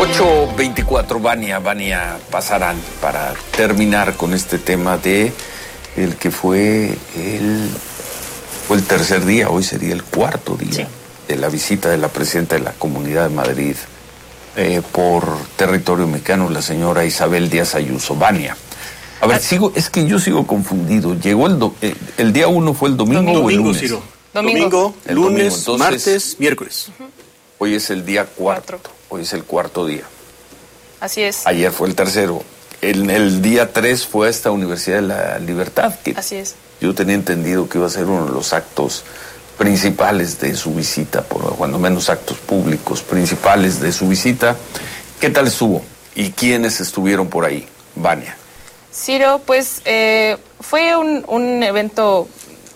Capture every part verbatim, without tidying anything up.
ocho veinticuatro, Vania, Vania Pasarán, para terminar con este tema de el que fue el, fue el tercer día, hoy sería el cuarto día, sí, de la visita de la presidenta de la Comunidad de Madrid eh, por territorio mexicano, la señora Isabel Díaz Ayuso. Vania. A ver, sigo, es que yo sigo confundido. Llegó el, do, eh, el día uno fue el domingo, domingo o el lunes. Ciro. Domingo, domingo el lunes, domingo. Entonces, martes, miércoles. Uh-huh. Hoy es el día cuarto. Cuatro. Hoy es el cuarto día. Así es. Ayer fue el tercero. El, el día tres fue a esta Universidad de la Libertad. Que Así es. Yo tenía entendido que iba a ser uno de los actos principales de su visita, por cuando menos actos públicos principales de su visita. ¿Qué tal estuvo? ¿Y quiénes estuvieron por ahí? Vania. Ciro, pues eh, fue un, un evento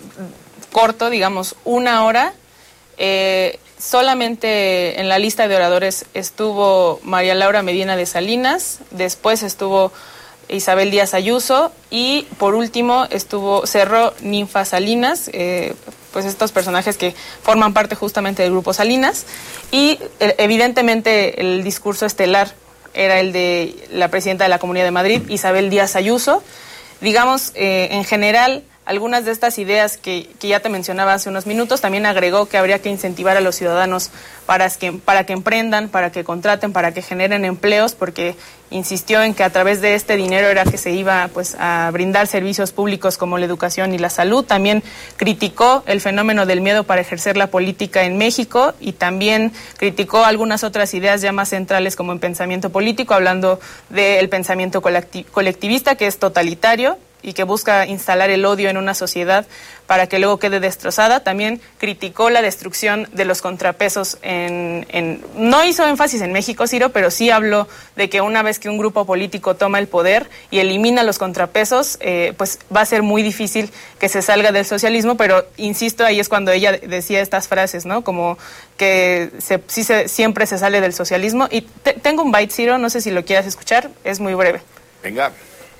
corto, digamos, una hora. Eh, solamente en la lista de oradores estuvo María Laura Medina de Salinas, después estuvo Isabel Díaz Ayuso y por último estuvo cerró Ninfa Salinas, eh, pues estos personajes que forman parte justamente del grupo Salinas, y eh, evidentemente el discurso estelar era el de la presidenta de la Comunidad de Madrid, Isabel Díaz Ayuso. Digamos, eh, en general, algunas de estas ideas que, que ya te mencionaba hace unos minutos, también agregó que habría que incentivar a los ciudadanos para que, para que emprendan, para que contraten, para que generen empleos, porque insistió en que a través de este dinero era que se iba pues a brindar servicios públicos como la educación y la salud. También criticó el fenómeno del miedo para ejercer la política en México y también criticó algunas otras ideas ya más centrales como en pensamiento político, hablando del pensamiento colectivista, que es totalitario y que busca instalar el odio en una sociedad para que luego quede destrozada. También criticó la destrucción de los contrapesos en, en... No hizo énfasis en México, Ciro, pero sí habló de que una vez que un grupo político toma el poder y elimina los contrapesos, eh, pues va a ser muy difícil que se salga del socialismo, pero insisto, ahí es cuando ella decía estas frases, ¿no? Como que se, sí se, siempre se sale del socialismo. Y te, tengo un byte, Ciro, no sé si lo quieras escuchar, es muy breve. Venga.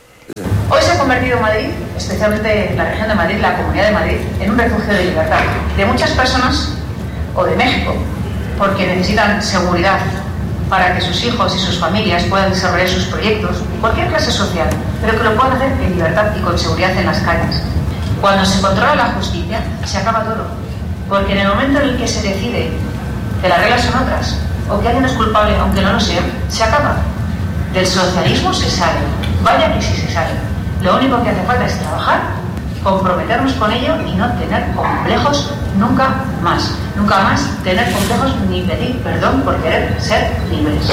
Hoy se ha convertido Madrid, especialmente la región de Madrid, la Comunidad de Madrid, en un refugio de libertad de muchas personas, o de México, porque necesitan seguridad para que sus hijos y sus familias puedan desarrollar sus proyectos, cualquier clase social, pero que lo puedan hacer en libertad y con seguridad en las calles. Cuando se controla la justicia, se acaba todo, porque en el momento en el que se decide que las reglas son otras, o que alguien es culpable aunque no lo sea, se acaba. Del socialismo se sale, vaya que sí se sale. Lo único que hace falta es trabajar, comprometernos con ello y no tener complejos nunca más. Nunca más tener complejos ni pedir perdón por querer ser libres.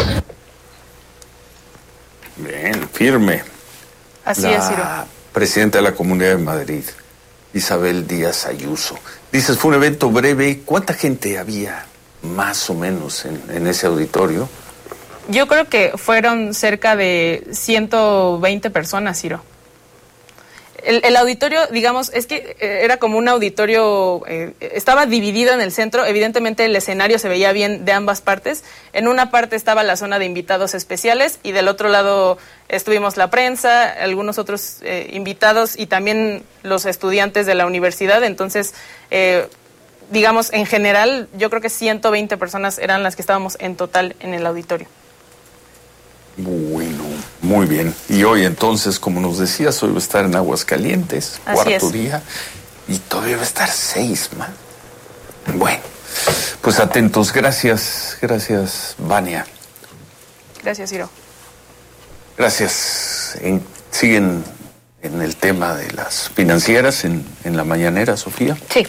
Bien, firme. Así la es, Ciro. Presidenta de la Comunidad de Madrid, Isabel Díaz Ayuso. Dices, fue un evento breve. ¿Cuánta gente había más o menos en, en ese auditorio? Yo creo que fueron cerca de ciento veinte personas, Ciro. El, el auditorio, digamos, es que eh, era como un auditorio, eh, estaba dividido en el centro. Evidentemente el escenario se veía bien de ambas partes. En una parte estaba la zona de invitados especiales y del otro lado estuvimos la prensa, algunos otros eh, invitados y también los estudiantes de la universidad. Entonces, eh, digamos, en general, yo creo que ciento veinte personas eran las que estábamos en total en el auditorio. Bueno, muy bien. Y hoy entonces, como nos decías, hoy va a estar en Aguascalientes, Así cuarto es. día, y todavía va a estar seis más. Bueno, pues atentos. Gracias, gracias, Vania. Gracias, Ciro. Gracias. En, siguen en el tema de las financieras en, en la mañanera, Sofía. Sí.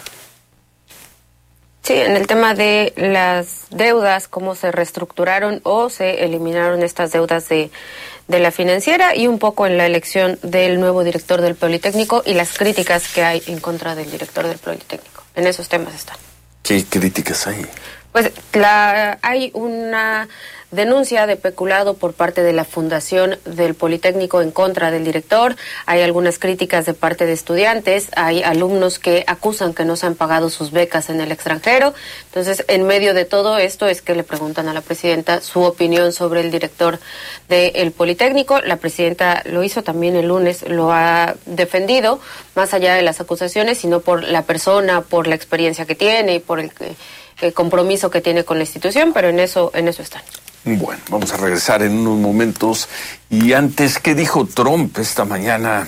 Sí, en el tema de las deudas, cómo se reestructuraron o se eliminaron estas deudas de, de la financiera y un poco en la elección del nuevo director del Politécnico y las críticas que hay en contra del director del Politécnico. En esos temas están. ¿Qué críticas hay? Pues la, hay una denuncia de peculado por parte de la Fundación del Politécnico en contra del director. Hay algunas críticas de parte de estudiantes. Hay alumnos que acusan que no se han pagado sus becas en el extranjero. Entonces, en medio de todo esto es que le preguntan a la presidenta su opinión sobre el director del Politécnico. La presidenta lo hizo también el lunes, lo ha defendido, más allá de las acusaciones, sino por la persona, por la experiencia que tiene y por el, el compromiso que tiene con la institución, pero en eso, en eso están. Bueno, vamos a regresar en unos momentos. Y antes, ¿qué dijo Trump esta mañana,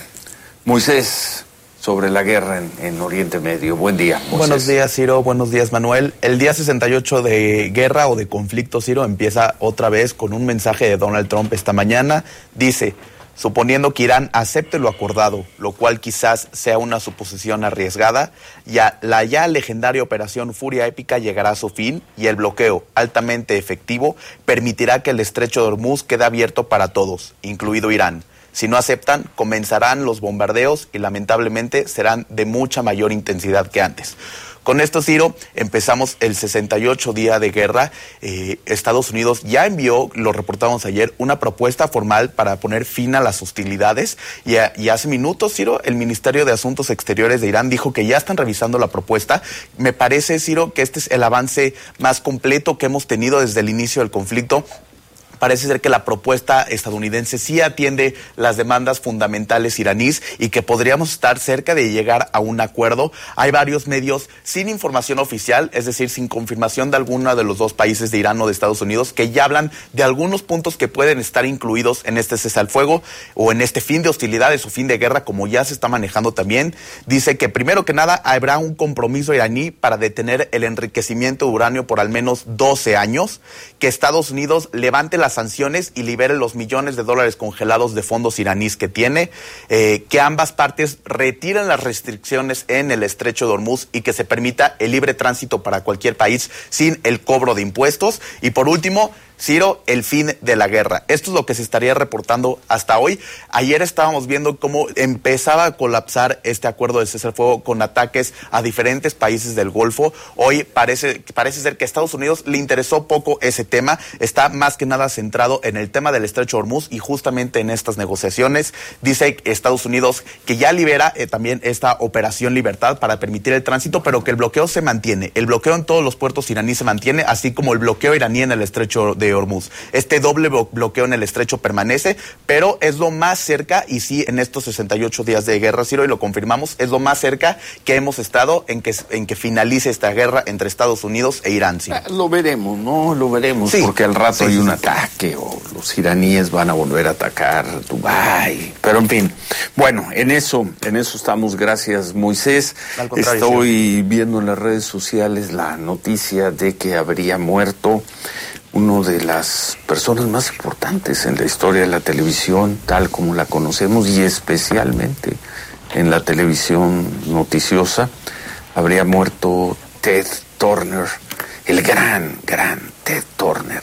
Moisés, sobre la guerra en, en Oriente Medio? Buen día, Moisés. Buenos días, Ciro. Buenos días, Manuel. El día sesenta y ocho de guerra o de conflicto, Ciro, empieza otra vez con un mensaje de Donald Trump esta mañana. Dice: suponiendo que Irán acepte lo acordado, lo cual quizás sea una suposición arriesgada, ya la ya legendaria operación Furia Épica llegará a su fin y el bloqueo altamente efectivo permitirá que el estrecho de Hormuz quede abierto para todos, incluido Irán. Si no aceptan, comenzarán los bombardeos y lamentablemente serán de mucha mayor intensidad que antes. Con esto, Ciro, empezamos el sesenta y ocho día de guerra. Eh, Estados Unidos ya envió, lo reportamos ayer, una propuesta formal para poner fin a las hostilidades. Y, a, y hace minutos, Ciro, el Ministerio de Asuntos Exteriores de Irán dijo que ya están revisando la propuesta. Me parece, Ciro, que este es el avance más completo que hemos tenido desde el inicio del conflicto. Parece ser que la propuesta estadounidense sí atiende las demandas fundamentales iraníes y que podríamos estar cerca de llegar a un acuerdo. Hay varios medios sin información oficial, es decir, sin confirmación de alguno de los dos países, de Irán o de Estados Unidos, que ya hablan de algunos puntos que pueden estar incluidos en este cese al fuego o en este fin de hostilidades o fin de guerra, como ya se está manejando también. Dice que primero que nada habrá un compromiso iraní para detener el enriquecimiento de uranio por al menos doce años, que Estados Unidos levante la las sanciones y libere los millones de dólares congelados de fondos iraníes que tiene, eh, que ambas partes retiren las restricciones en el estrecho de Hormuz y que se permita el libre tránsito para cualquier país sin el cobro de impuestos. Y por último, Ciro, el fin de la guerra. Esto es lo que se estaría reportando hasta hoy. Ayer estábamos viendo cómo empezaba a colapsar este acuerdo de cese al fuego con ataques a diferentes países del Golfo. Hoy parece, parece ser que a Estados Unidos le interesó poco ese tema. Está más que nada centrado en el tema del estrecho de Hormuz y justamente en estas negociaciones. Dice Estados Unidos que ya libera eh, también esta operación Libertad para permitir el tránsito, pero que el bloqueo se mantiene. El bloqueo en todos los puertos iraníes se mantiene, así como el bloqueo iraní en el estrecho de de Hormuz. Este doble bloqueo en el estrecho permanece, pero es lo más cerca, y sí, en estos sesenta y ocho días de guerra, Ciro, y lo confirmamos, es lo más cerca que hemos estado en que, en que finalice esta guerra entre Estados Unidos e Irán. ¿Sí? Lo veremos, ¿no? Lo veremos, sí, porque al rato sí, hay sí, un sí, ataque, sí. o los iraníes van a volver a atacar Dubái, pero en fin, bueno, en eso, en eso estamos. Gracias, Moisés. Estoy viendo en las redes sociales la noticia de que habría muerto uno de las personas más importantes en la historia de la televisión, tal como la conocemos, y especialmente en la televisión noticiosa. Habría muerto Ted Turner, el gran, gran Ted Turner,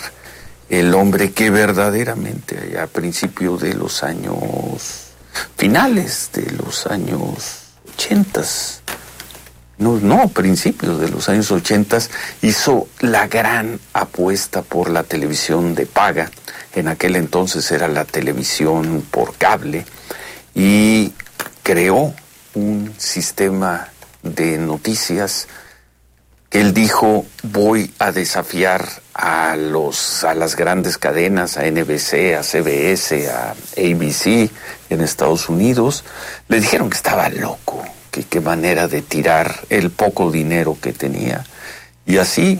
el hombre que verdaderamente a principios de los años, finales de los años ochentas, No, no, principios de los años ochentas, hizo la gran apuesta por la televisión de paga. En aquel entonces era la televisión por cable, y creó un sistema de noticias que él dijo: voy a desafiar a los a las grandes cadenas, a N B C, a C B S, a A B C en Estados Unidos. Le dijeron que estaba loco, que qué manera de tirar el poco dinero que tenía. Y así,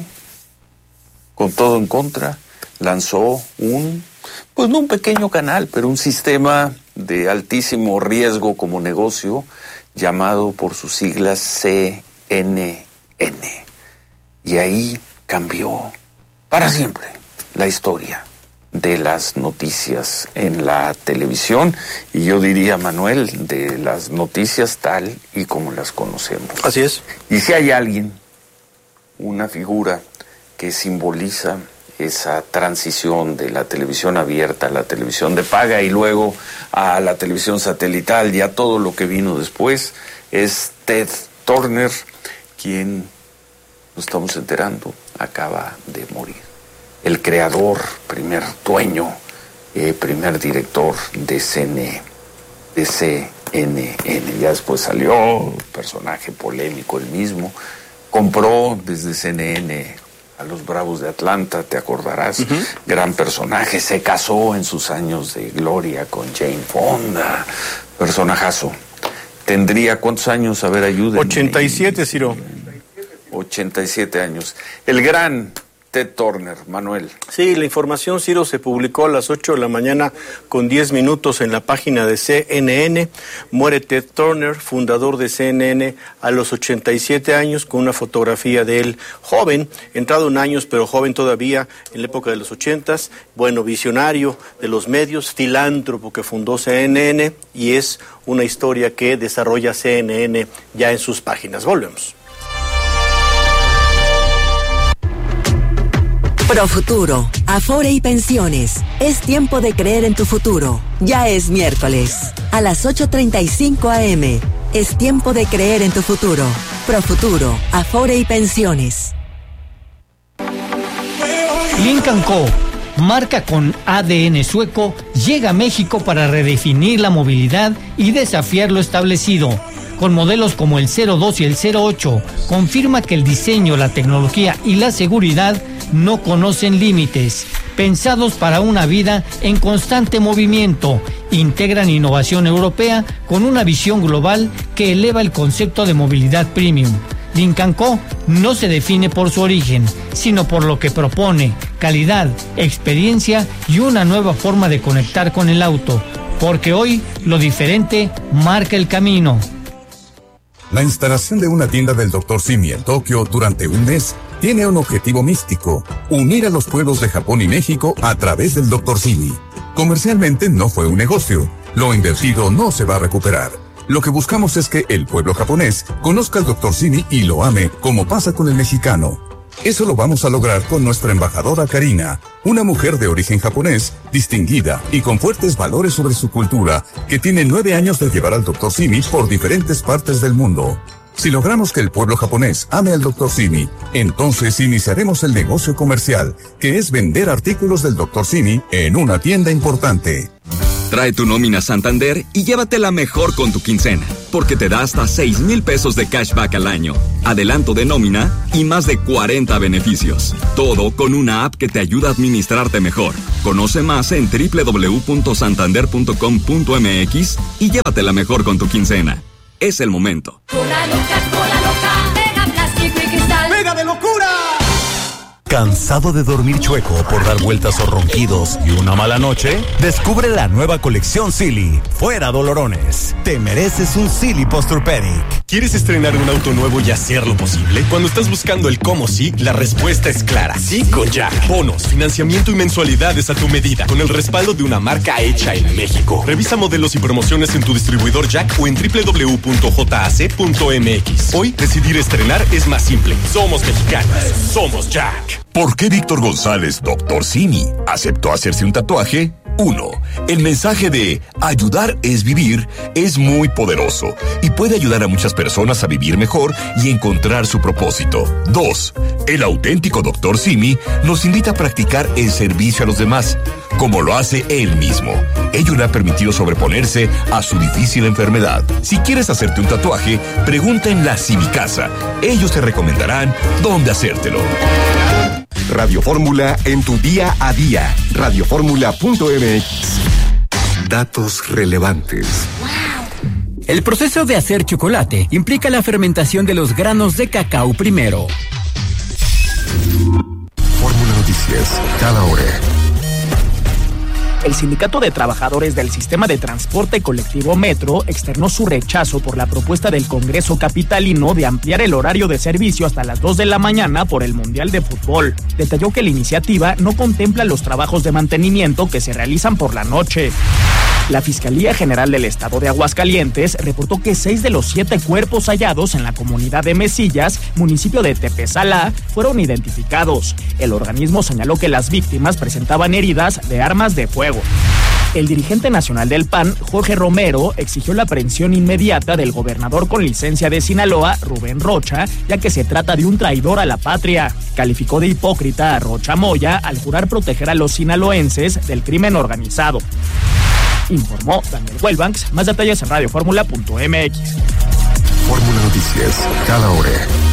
con todo en contra, lanzó un, pues no un pequeño canal, pero un sistema de altísimo riesgo como negocio, llamado por sus siglas C N N. Y ahí cambió para siempre la historia de las noticias en la televisión, y yo diría, Manuel, de las noticias tal y como las conocemos. Así es. Y si hay alguien, una figura que simboliza esa transición de la televisión abierta a la televisión de paga y luego a la televisión satelital y a todo lo que vino después, es Ted Turner, quien, nos estamos enterando, acaba de morir. El creador, primer dueño, eh, primer director de C N, de C N N. Ya después salió, personaje polémico el mismo. Compró desde C N N a los Bravos de Atlanta, te acordarás. Uh-huh. Gran personaje. Se casó en sus años de gloria con Jane Fonda. Personajazo. ¿Tendría cuántos años? A ver, ayúdenme. ochenta y siete, Ciro. ochenta y siete años. El gran Ted Turner, Manuel. Sí, la información, Ciro, se publicó a las ocho de la mañana con diez minutos en la página de C N N. Muere Ted Turner, fundador de C N N, a los ochenta y siete años, con una fotografía de él joven, entrado en años, pero joven todavía, en la época de los ochentas. Bueno, visionario de los medios, filántropo que fundó C N N, y es una historia que desarrolla C N N ya en sus páginas. Volvemos. Profuturo, Afore y Pensiones. Es tiempo de creer en tu futuro. Ya es miércoles. A las ocho treinta y cinco a eme. Es tiempo de creer en tu futuro. Profuturo, Afore y Pensiones. Lincoln Co., marca con A D N sueco, llega a México para redefinir la movilidad y desafiar lo establecido. Con modelos como el cero dos y el cero ocho, confirma que el diseño, la tecnología y la seguridad no conocen límites. Pensados para una vida en constante movimiento, integran innovación europea con una visión global que eleva el concepto de movilidad premium. Lincoln Co. no se define por su origen, sino por lo que propone: calidad, experiencia y una nueva forma de conectar con el auto, porque hoy lo diferente marca el camino. La instalación de una tienda del doctor Simi en Tokio durante un mes tiene un objetivo místico: unir a los pueblos de Japón y México a través del doctor Simi. Comercialmente no fue un negocio, lo invertido no se va a recuperar. Lo que buscamos es que el pueblo japonés conozca al doctor Simi y lo ame, como pasa con el mexicano. Eso lo vamos a lograr con nuestra embajadora Karina, una mujer de origen japonés, distinguida y con fuertes valores sobre su cultura, que tiene nueve años de llevar al doctor Simi por diferentes partes del mundo. Si logramos que el pueblo japonés ame al doctor Simi, entonces iniciaremos el negocio comercial, que es vender artículos del doctor Simi en una tienda importante. Trae tu nómina Santander y llévatela mejor con tu quincena, porque te da hasta seis mil pesos de cashback al año, adelanto de nómina y más de cuarenta beneficios. Todo con una app que te ayuda a administrarte mejor. Conoce más en doble u doble u doble u punto santander punto com punto eme equis y llévatela mejor con tu quincena. Es el momento. Cola loca, cola loca, pega plástico y cristal. ¡Pega de locura! ¿Cansado de dormir chueco por dar vueltas o ronquidos y una mala noche? Descubre la nueva colección Silly. Fuera dolorones. Te mereces un Silly Posturpedic. ¿Quieres estrenar un auto nuevo y hacerlo posible? Cuando estás buscando el cómo sí, la respuesta es clara. Sí con Jack. Bonos, financiamiento y mensualidades a tu medida, con el respaldo de una marca hecha en México. Revisa modelos y promociones en tu distribuidor Jack o en doble u doble u doble u punto jac punto eme equis. Hoy, decidir estrenar es más simple. Somos mexicanos. Somos Jack. ¿Por qué Víctor González, doctor Simi, aceptó hacerse un tatuaje? Uno, el mensaje de ayudar es vivir es muy poderoso y puede ayudar a muchas personas a vivir mejor y encontrar su propósito. Dos, el auténtico doctor Simi nos invita a practicar el servicio a los demás, como lo hace él mismo. Ello le ha permitido sobreponerse a su difícil enfermedad. Si quieres hacerte un tatuaje, pregunta en la Simicasa. Ellos te recomendarán dónde hacértelo. Radio Fórmula en tu día a día. radio fórmula punto eme equis. Datos relevantes. El proceso de hacer chocolate implica la fermentación de los granos de cacao primero. Fórmula Noticias, cada hora. El Sindicato de Trabajadores del Sistema de Transporte Colectivo Metro externó su rechazo por la propuesta del Congreso Capitalino de ampliar el horario de servicio hasta las dos de la mañana por el Mundial de Fútbol. Detalló que la iniciativa no contempla los trabajos de mantenimiento que se realizan por la noche. La Fiscalía General del Estado de Aguascalientes reportó que seis de los siete cuerpos hallados en la comunidad de Mesillas, municipio de Tepesalá, fueron identificados. El organismo señaló que las víctimas presentaban heridas de armas de fuego. El dirigente nacional del P A N, Jorge Romero, exigió la aprehensión inmediata del gobernador con licencia de Sinaloa, Rubén Rocha, ya que se trata de un traidor a la patria. Calificó de hipócrita a Rocha Moya al jurar proteger a los sinaloenses del crimen organizado. Informó Daniel Huelbanks. Más detalles en radio fórmula punto eme equis. Fórmula Noticias, cada hora.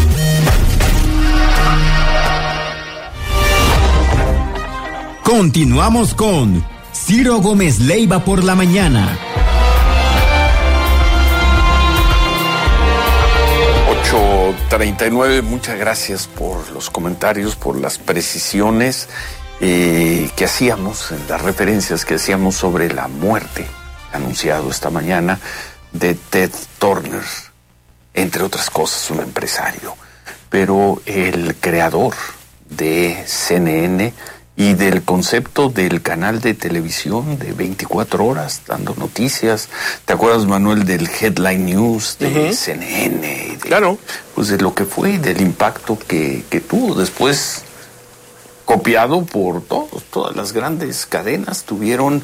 Continuamos con Ciro Gómez Leiva por la mañana. ocho treinta y nueve, muchas gracias por los comentarios, por las precisiones eh, que hacíamos, las referencias que hacíamos sobre la muerte anunciado esta mañana de Ted Turner, entre otras cosas un empresario, pero el creador de C N N y del concepto del canal de televisión de veinticuatro horas dando noticias. ¿Te acuerdas, Manuel, del Headline News de uh-huh. C N N? De, claro. Pues de lo que fue, del impacto que, que tuvo después, copiado por todos, todas las grandes cadenas tuvieron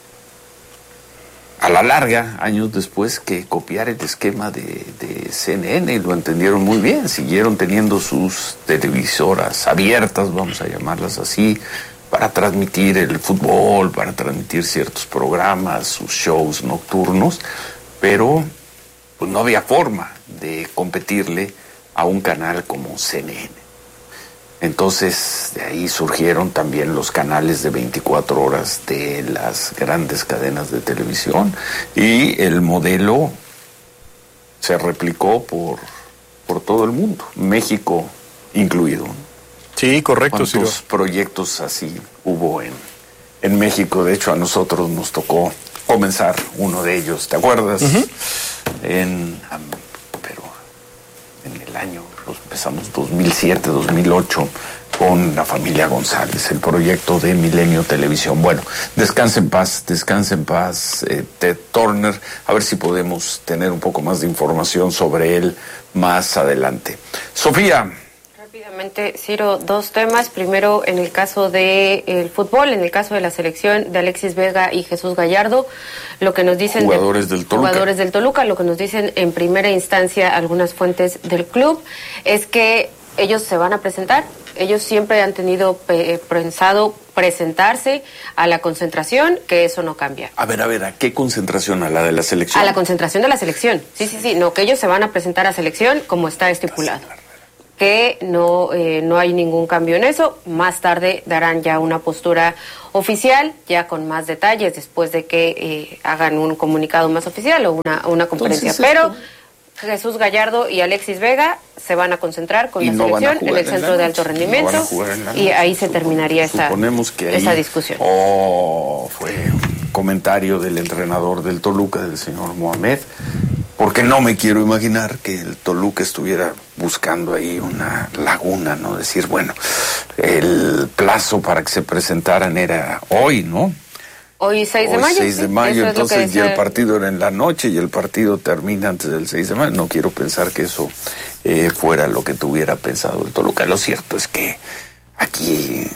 a la larga, años después, que copiar el esquema de, de C N N, y lo entendieron muy bien, siguieron teniendo sus televisoras abiertas, vamos a llamarlas así, para transmitir el fútbol, para transmitir ciertos programas, sus shows nocturnos, pero pues no había forma de competirle a un canal como C N N. Entonces, de ahí surgieron también los canales de veinticuatro horas de las grandes cadenas de televisión, y el modelo se replicó por, por todo el mundo, México incluido. Sí, correcto. ¿Cuántos sí, proyectos así hubo en, en México? De hecho, a nosotros nos tocó comenzar uno de ellos, ¿te acuerdas? Uh-huh. En, pero en el año... empezamos dos mil siete, dos mil ocho con la familia González, el proyecto de Milenio Televisión. Bueno, descanse en paz, descanse en paz, eh, Ted Turner. A ver si podemos tener un poco más de información sobre él más adelante. Sofía. Rápidamente, Ciro, dos temas. Primero, en el caso del fútbol, en el caso de la selección de Alexis Vega y Jesús Gallardo, lo que nos dicen... Jugadores de, del Toluca. Jugadores del Toluca, lo que nos dicen en primera instancia algunas fuentes del club, es que ellos se van a presentar. Ellos siempre han tenido eh, pensado presentarse a la concentración, que eso no cambia. A ver, a ver, ¿a qué concentración? ¿A la de la selección? A la concentración de la selección. Sí, sí, sí. No, que ellos se van a presentar a selección como está estipulado. Que no, eh, no hay ningún cambio en eso. Más tarde darán ya una postura oficial, ya con más detalles, después de que eh, hagan un comunicado más oficial o una, una conferencia. Entonces, pero esto... Jesús Gallardo y Alexis Vega se van a concentrar con la no selección en el centro en de alto rendimiento, no y ahí se terminaría esa, que ahí, esa discusión. Oh, fue un comentario del entrenador del Toluca, del señor Mohamed, porque no me quiero imaginar que el Toluca estuviera buscando ahí una laguna, ¿no? Decir, bueno, el plazo para que se presentaran era hoy, ¿no? Hoy seis de mayo. seis de mayo, entonces ya el partido era en la noche y el partido termina antes del seis de mayo. No quiero pensar que eso eh, fuera lo que tuviera pensado el Toluca. Lo cierto es que aquí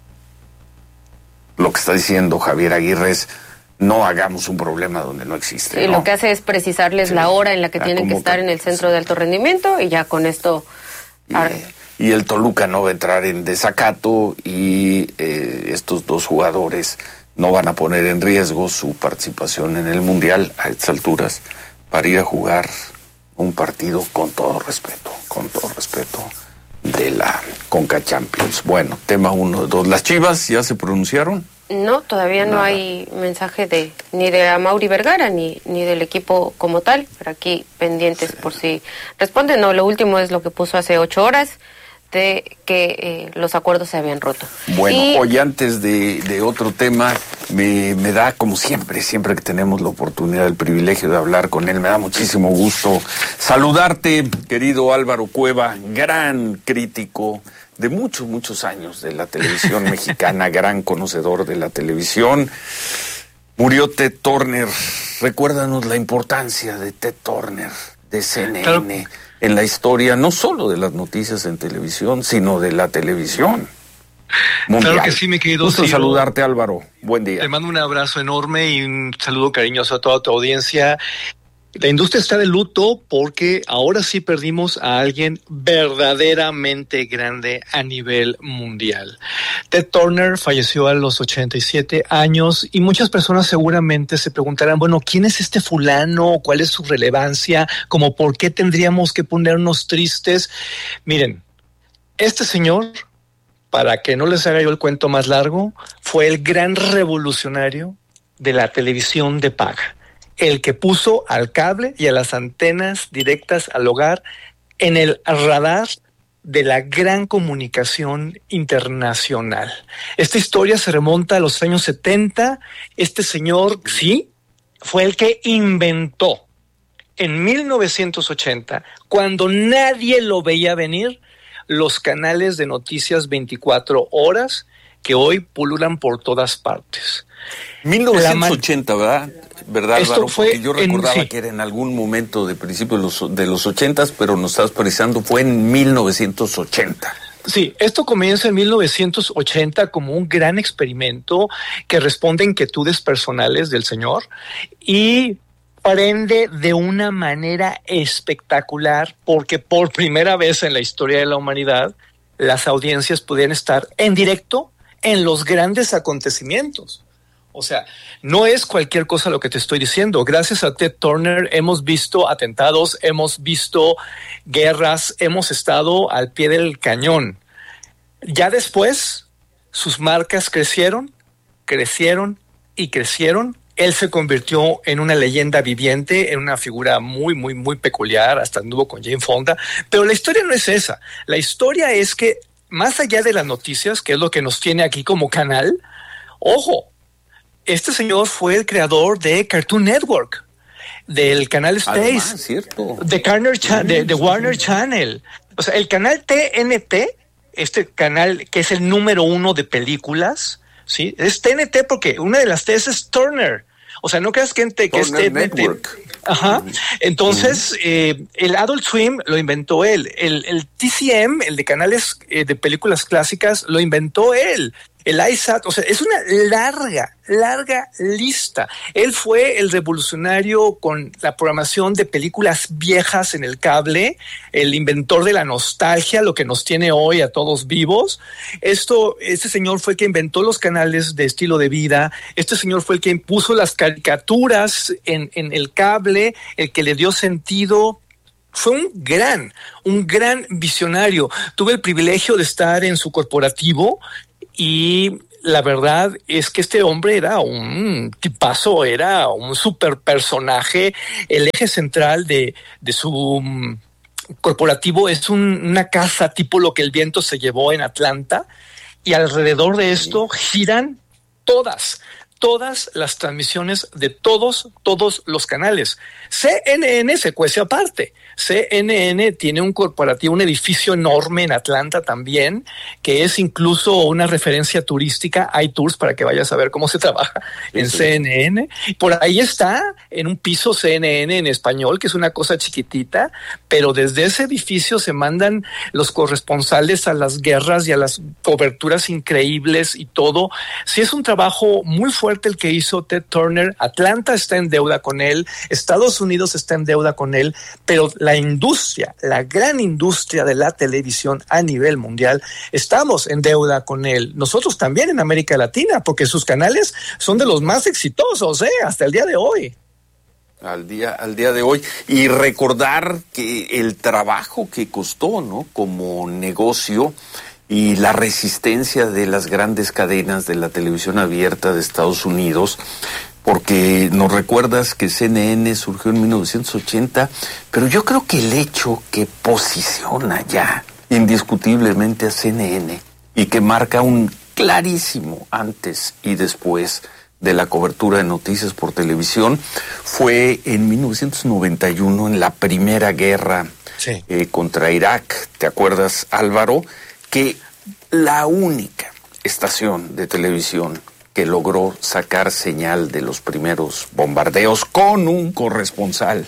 lo que está diciendo Javier Aguirre es: no hagamos un problema donde no existe. Sí, ¿no? Lo que hace es precisarles sí, la hora en la que la tienen que estar en el centro de alto rendimiento, y ya con esto... Y, y el Toluca no va a entrar en desacato, y eh, estos dos jugadores no van a poner en riesgo su participación en el Mundial a estas alturas para ir a jugar un partido con todo respeto, con todo respeto de la Conca Champions. Bueno, tema uno, dos. ¿Las Chivas ya se pronunciaron? No, todavía no Nada. hay mensaje de ni de Amaury Vergara ni, ni del equipo como tal, pero aquí pendientes sí. por si responden. No, lo último es lo que puso hace ocho horas, de que eh, los acuerdos se habían roto. Bueno, y... hoy antes de, de otro tema, me, me da, como siempre, siempre que tenemos la oportunidad, el privilegio de hablar con él, me da muchísimo gusto saludarte, querido Álvaro Cueva, gran crítico de muchos, muchos años de la televisión mexicana, gran conocedor de la televisión. Murió Ted Turner. Recuérdanos la importancia de Ted Turner, de C N N. Claro. En la historia, no solo de las noticias en televisión, sino de la televisión mundial. Claro que sí, mi querido Gusto Ciro. saludarte, Álvaro. Buen día. Te mando un abrazo enorme y un saludo cariñoso a toda tu audiencia. La industria está de luto porque ahora sí perdimos a alguien verdaderamente grande a nivel mundial. Ted Turner falleció a los ochenta y siete años y muchas personas seguramente se preguntarán, bueno, ¿quién es este fulano? ¿Cuál es su relevancia? ¿Cómo por qué tendríamos que ponernos tristes? Miren, este señor, para que no les haga yo el cuento más largo, fue el gran revolucionario de la televisión de paga. El que puso al cable y a las antenas directas al hogar en el radar de la gran comunicación internacional. Esta historia se remonta a los años setenta. Este señor, sí, fue el que inventó en mil novecientos ochenta, cuando nadie lo veía venir, los canales de noticias veinticuatro horas que hoy pululan por todas partes. mil novecientos ochenta, ¿verdad? ¿Verdad, Esto Álvaro? fue Porque yo recordaba en, sí. que era en algún momento de principios de los, de los ochentas, pero nos estás precisando, fue en mil novecientos ochenta. Sí, esto comienza en mil novecientos ochenta como un gran experimento que responde a inquietudes personales del señor y prende de una manera espectacular porque por primera vez en la historia de la humanidad las audiencias podían estar en directo en los grandes acontecimientos. O sea, no es cualquier cosa lo que te estoy diciendo. Gracias a Ted Turner hemos visto atentados, hemos visto guerras, hemos estado al pie del cañón. Ya después, sus marcas crecieron, crecieron y crecieron. Él se convirtió en una leyenda viviente, en una figura muy, muy, muy peculiar, hasta anduvo con Jane Fonda. Pero la historia no es esa. La historia es que, más allá de las noticias, que es lo que nos tiene aquí como canal, ojo, este señor fue el creador de Cartoon Network, del canal Space, Además, ¿cierto? de, Warner Cha- de, de Warner Channel. O sea, el canal T N T, este canal que es el número uno de películas, ¿sí? Es T N T porque una de las T es Turner. O sea, no creas que, ente, que es T N T. Network. Ajá. Entonces, eh, el Adult Swim lo inventó él. El, el T C M, el de canales eh, de películas clásicas, lo inventó él. El I S A T, o sea, es una larga, larga lista. Él fue el revolucionario con la programación de películas viejas en el cable, el inventor de la nostalgia, lo que nos tiene hoy a todos vivos. Esto, este señor fue el que inventó los canales de estilo de vida. Este señor fue el que impuso las caricaturas en, en el cable, el que le dio sentido. Fue un gran, un gran visionario. Tuve el privilegio de estar en su corporativo. Y la verdad es que este hombre era un tipazo, era un super personaje. El eje central de, de su um, corporativo es un, una casa tipo lo que el viento se llevó en Atlanta. Y alrededor de esto giran todas, todas las transmisiones de todos, todos los canales. C N N se cuece aparte. C N N tiene un corporativo, un edificio enorme en Atlanta también, que es incluso una referencia turística. Hay tours para que vayas a ver cómo se trabaja en sí. C N N. Por ahí está, en un piso C N N en español, que es una cosa chiquitita, pero desde ese edificio se mandan los corresponsales a las guerras y a las coberturas increíbles y todo. Sí, es un trabajo muy fuerte el que hizo Ted Turner. Atlanta está en deuda con él, Estados Unidos está en deuda con él, pero la industria, la gran industria de la televisión a nivel mundial, estamos en deuda con él. Nosotros también en América Latina, porque sus canales son de los más exitosos, ¿eh? Hasta el día de hoy. Al día, al día de hoy. Y recordar que el trabajo que costó, ¿no? Como negocio y la resistencia de las grandes cadenas de la televisión abierta de Estados Unidos, porque nos recuerdas que C N N surgió en mil novecientos ochenta, pero yo creo que el hecho que posiciona ya indiscutiblemente a C N N y que marca un clarísimo antes y después de la cobertura de noticias por televisión fue en mil novecientos noventa y uno, en la primera guerra sí. eh, contra Irak. ¿Te acuerdas, Álvaro? Que la única estación de televisión que logró sacar señal de los primeros bombardeos con un corresponsal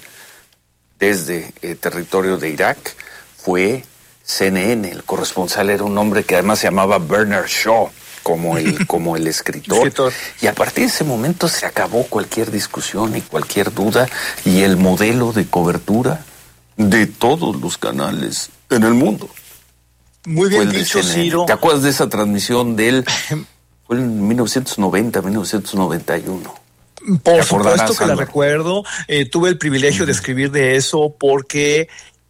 desde el territorio de Irak fue C N N. El corresponsal era un hombre que además se llamaba Bernard Shaw, como el, como el escritor. escritor. Y a partir de ese momento se acabó cualquier discusión y cualquier duda, y el modelo de cobertura de todos los canales en el mundo. Muy bien dicho, Ciro. ¿Te acuerdas de esa transmisión de él? Fue en mil novecientos noventa, mil novecientos noventa y uno. Por supuesto que la recuerdo. Eh, tuve el privilegio uh-huh. de escribir de eso porque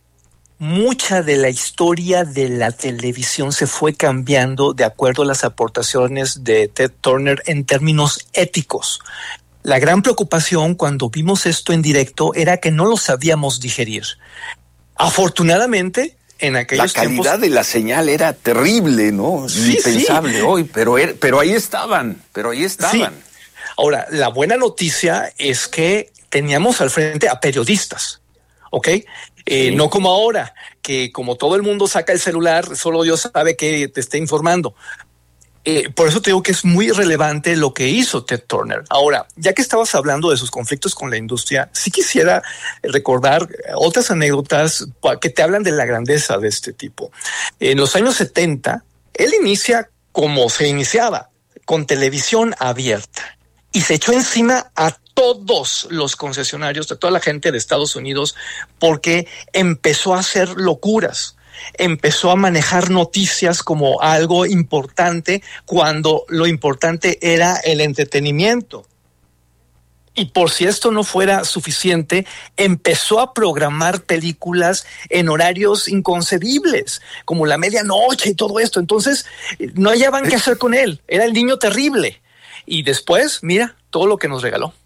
mucha de la historia de la televisión se fue cambiando de acuerdo a las aportaciones de Ted Turner en términos éticos. La gran preocupación cuando vimos esto en directo era que no lo sabíamos digerir. Afortunadamente, en aquellos La calidad tiempos, de la señal era terrible, ¿no? Sí, Impensable sí. hoy, pero, er, pero ahí estaban, pero ahí estaban. Sí. Ahora, la buena noticia es que teníamos al frente a periodistas, ¿ok? Eh, sí. No como ahora, que como todo el mundo saca el celular, solo Dios sabe que te esté informando. Eh, por eso te digo que es muy relevante lo que hizo Ted Turner. Ahora, ya que estabas hablando de sus conflictos con la industria, sí quisiera recordar otras anécdotas que te hablan de la grandeza de este tipo. En los años setenta, él inicia como se iniciaba, con televisión abierta, y se echó encima a todos los concesionarios, de toda la gente de Estados Unidos, porque empezó a hacer locuras. Empezó a manejar noticias como algo importante cuando lo importante era el entretenimiento. Y por si esto no fuera suficiente, empezó a programar películas en horarios inconcebibles, como la medianoche y todo esto. Entonces, no hallaban qué hacer con él. Era el niño terrible. Y después, mira, todo lo que nos regaló.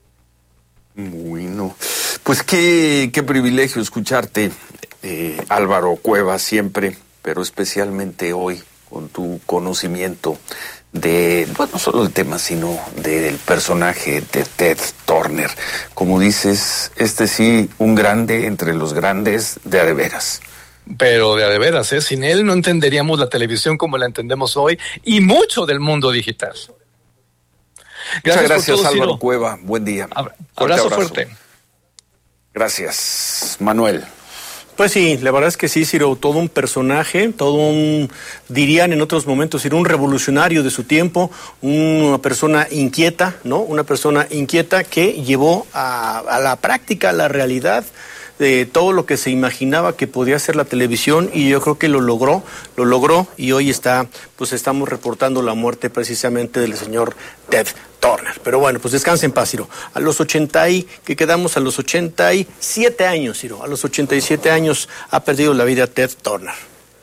Bueno, pues qué, qué privilegio escucharte, eh, Álvaro Cuevas, siempre, pero especialmente hoy, con tu conocimiento de, bueno, no solo el tema, sino del personaje de Ted Turner. Como dices, este sí, un grande entre los grandes de a de veras. Pero de a de veras, ¿eh? Sin él no entenderíamos la televisión como la entendemos hoy y mucho del mundo digital. Gracias. Muchas gracias, todo, Álvaro Ciro. Cueva. Buen día. Abrazo, abrazo fuerte. Gracias, Manuel. Pues sí, la verdad es que sí, Ciro, todo un personaje, todo un, dirían en otros momentos, Ciro, un revolucionario de su tiempo, una persona inquieta, ¿no? Una persona inquieta que llevó a, a la práctica, a la realidad, de todo lo que se imaginaba que podía ser la televisión, y yo creo que lo logró, lo logró, y hoy está, pues estamos reportando la muerte precisamente del señor Ted Turner. Pero bueno, pues descanse en paz, Ciro. A los ochenta y, que quedamos a los ochenta y siete años, Ciro, a los ochenta y siete años ha perdido la vida Ted Turner.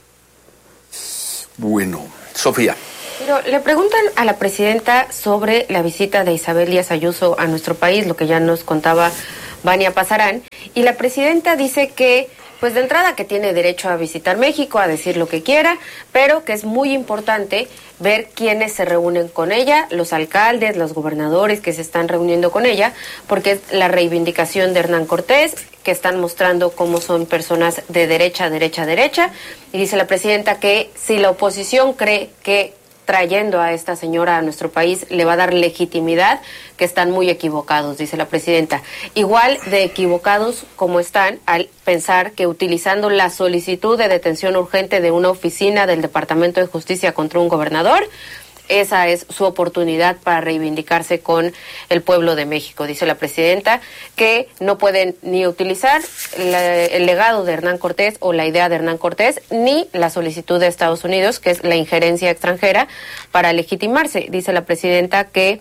Bueno, Sofía. Pero le preguntan a la presidenta sobre la visita de Isabel Díaz Ayuso a nuestro país, lo que ya nos contaba Vania Pasarán, y la presidenta dice que, pues de entrada, que tiene derecho a visitar México, a decir lo que quiera, pero que es muy importante ver quiénes se reúnen con ella, los alcaldes, los gobernadores que se están reuniendo con ella, porque es la reivindicación de Hernán Cortés, que están mostrando cómo son personas de derecha, derecha, derecha, y dice la presidenta que si la oposición cree que trayendo a esta señora a nuestro país le va a dar legitimidad, que están muy equivocados, dice la presidenta. Igual de equivocados como están al pensar que utilizando la solicitud de detención urgente de una oficina del Departamento de Justicia contra un gobernador, esa es su oportunidad para reivindicarse con el pueblo de México. Dice la presidenta que no pueden ni utilizar la, el legado de Hernán Cortés o la idea de Hernán Cortés, ni la solicitud de Estados Unidos, que es la injerencia extranjera, para legitimarse. Dice la presidenta que,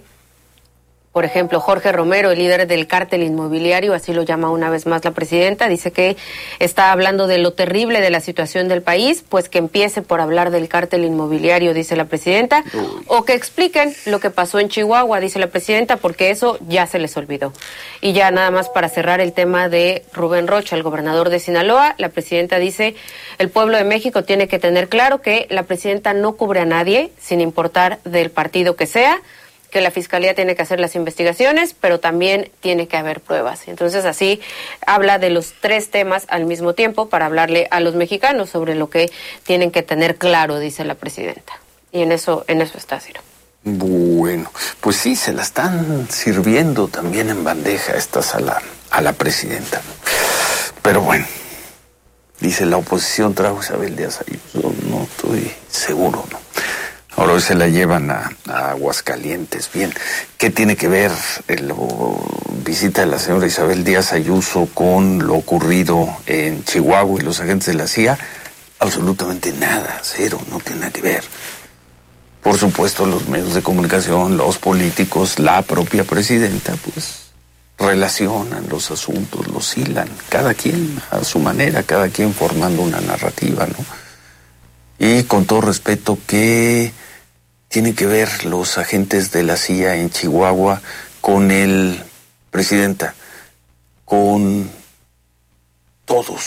por ejemplo, Jorge Romero, el líder del cártel inmobiliario, así lo llama una vez más la presidenta, dice que está hablando de lo terrible de la situación del país, pues que empiece por hablar del cártel inmobiliario, dice la presidenta, Uy. o que expliquen lo que pasó en Chihuahua, dice la presidenta, porque eso ya se les olvidó. Y ya nada más para cerrar el tema de Rubén Rocha, el gobernador de Sinaloa, la presidenta dice, el pueblo de México tiene que tener claro que la presidenta no cubre a nadie, sin importar del partido que sea, que la Fiscalía tiene que hacer las investigaciones, pero también tiene que haber pruebas. Entonces así habla de los tres temas al mismo tiempo para hablarle a los mexicanos sobre lo que tienen que tener claro, dice la presidenta. Y en eso, en eso está, Ciro. Bueno, pues sí, se la están sirviendo también en bandeja estas a la, a la presidenta. Pero bueno, dice la oposición trajo Isabel Díaz Ayuso, no estoy seguro, ¿no? Ahora hoy se la llevan a, a Aguascalientes. Bien, ¿qué tiene que ver la visita de la señora Isabel Díaz Ayuso con lo ocurrido en Chihuahua y los agentes de la C I A? Absolutamente nada, cero, no tiene nada que ver. Por supuesto, los medios de comunicación, los políticos, la propia presidenta, pues relacionan los asuntos, los hilan, cada quien a su manera, cada quien formando una narrativa, ¿no? Y con todo respeto, ¿qué tienen que ver los agentes de la C I A en Chihuahua con el presidenta? Con todos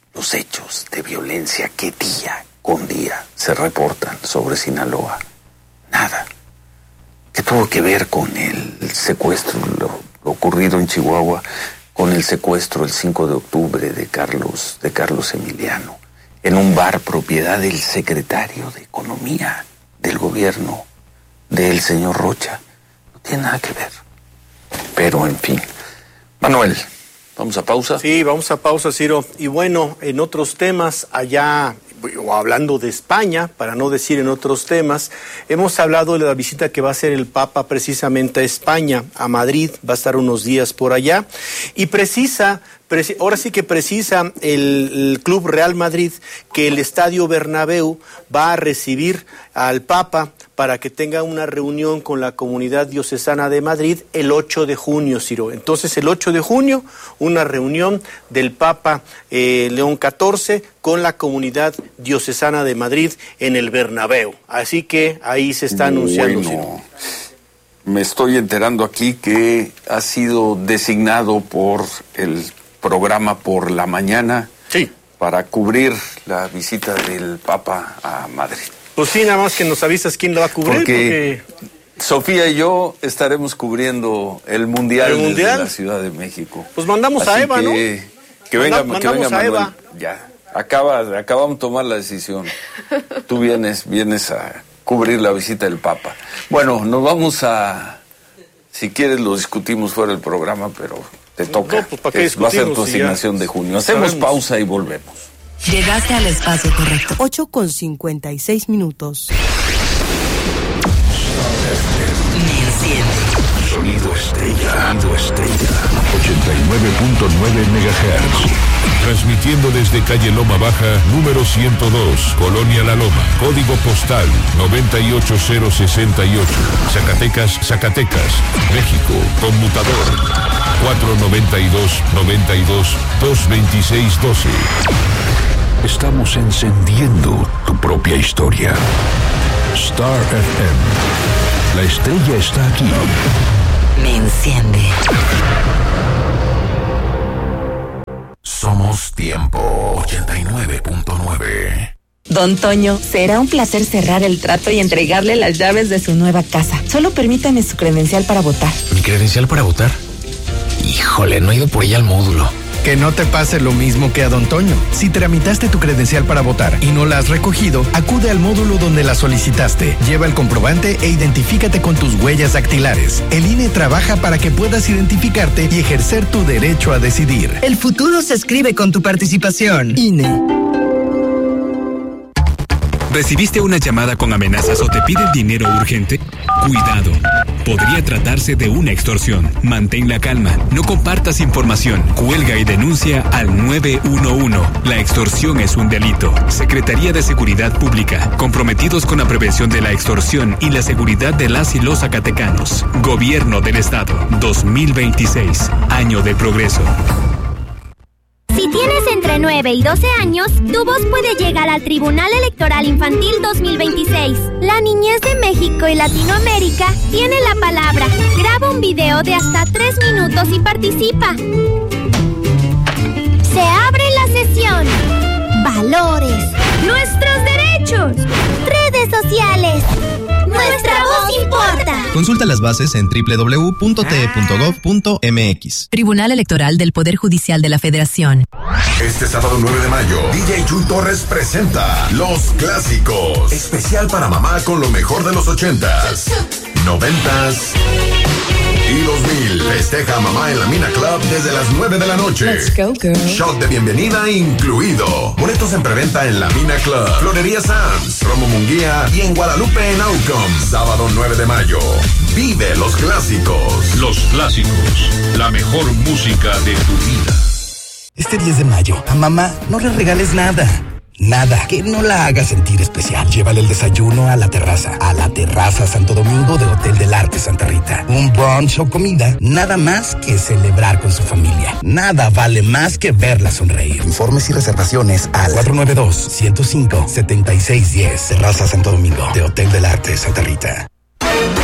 los hechos de violencia que día con día se reportan sobre Sinaloa. Nada. ¿Qué tuvo que ver con el secuestro, lo, lo ocurrido en Chihuahua, con el secuestro el cinco de octubre de Carlos, de Carlos Emiliano, en un bar propiedad del secretario de Economía del gobierno del señor Rocha? No tiene nada que ver. Pero, en fin. Manuel, ¿vamos a pausa? Sí, vamos a pausa, Ciro. Y bueno, en otros temas, allá, o hablando de España, para no decir en otros temas, hemos hablado de la visita que va a hacer el Papa precisamente a España, a Madrid, va a estar unos días por allá, y precisa... Ahora sí que precisa el, el Club Real Madrid que el Estadio Bernabéu va a recibir al Papa para que tenga una reunión con la comunidad diocesana de Madrid el ocho de junio, Ciro. Entonces, el ocho de junio, una reunión del Papa eh, León catorce con la comunidad diocesana de Madrid en el Bernabéu. Así que ahí se está anunciando, bueno. Ciro. Me estoy enterando aquí que ha sido designado por el programa Por la Mañana, sí, para cubrir la visita del Papa a Madrid. Pues sí, nada más que nos avisas quién la va a cubrir. Porque, porque... Sofía y yo estaremos cubriendo el Mundial, ¿El mundial? desde la Ciudad de México. Pues mandamos Así a Eva, que, ¿no? Que venga, Manda, que venga mandamos a Manuel. Eva. Ya, acaba, acabamos de tomar la decisión. Tú vienes, vienes a cubrir la visita del Papa. Bueno, nos vamos a... Si quieres lo discutimos fuera del programa, pero... Te toca. No, pues, ¿para qué es, va a ser tu discutimos si asignación ya de junio. Hacemos sabemos? pausa y volvemos. Llegaste al espacio correcto. ocho con cincuenta y seis minutos. Me enciende. Sonido estrella. Sonido estrella. ochenta y nueve punto nueve megahertz. Transmitiendo desde calle Loma Baja, número ciento dos, Colonia La Loma, código postal noventa y ocho cero sesenta y ocho, Zacatecas, Zacatecas, México, conmutador cuatro noventa y dos, noventa y dos, dos veintiséis doce. Estamos encendiendo tu propia historia. Star F M. La estrella está aquí. Me enciende. Somos Tiempo ochenta y nueve punto nueve. Don Toño, será un placer cerrar el trato y entregarle las llaves de su nueva casa. Solo permítame su credencial para votar. ¿Mi credencial para votar? Híjole, no he ido por ella al módulo. Que no te pase lo mismo que a Don Toño. Si tramitaste tu credencial para votar y no la has recogido, acude al módulo donde la solicitaste. Lleva el comprobante e identifícate con tus huellas dactilares. El I N E trabaja para que puedas identificarte y ejercer tu derecho a decidir. El futuro se escribe con tu participación. I N E. ¿Recibiste una llamada con amenazas o te piden dinero urgente? Cuidado. Podría tratarse de una extorsión. Mantén la calma. No compartas información. Cuelga y denuncia al nueve uno uno. La extorsión es un delito. Secretaría de Seguridad Pública. Comprometidos con la prevención de la extorsión y la seguridad de las y los zacatecanos. Gobierno del Estado. dos mil veintiséis. Año de progreso. Si tienes entre nueve y doce años, tu voz puede llegar al Tribunal Electoral Infantil dos mil veintiséis. La niñez de México y Latinoamérica tiene la palabra. Graba un video de hasta tres minutos y participa. Se abre la sesión. Valores. Nuestros derechos. Redes sociales. Nuestra voz importa. Consulta las bases en doble u doble u doble u punto t e punto gov punto m x. Tribunal Electoral del Poder Judicial de la Federación. Este sábado nueve de mayo, D J Chuy Torres presenta Los Clásicos. Especial para mamá con lo mejor de los ochentas, noventas y dos mil. Festeja a mamá en la Mina Club desde las nueve de la noche. Let's go, girl. Shot de bienvenida incluido. Boletos en preventa en la Mina Club, Florería Sands, Romo Munguía y en Guadalupe en Aucom. Sábado nueve de mayo. Vive los clásicos. Los Clásicos. La mejor música de tu vida. Este diez de mayo, a mamá no le regales nada. Nada que no la haga sentir especial. Llévale el desayuno a la terraza. A la terraza Santo Domingo de Hotel del Arte Santa Rita. Un brunch o comida, nada más que celebrar con su familia. Nada vale más que verla sonreír. Informes y reservaciones al cuatro nueve dos, uno cero cinco, siete seis uno cero. Terraza Santo Domingo de Hotel del Arte Santa Rita.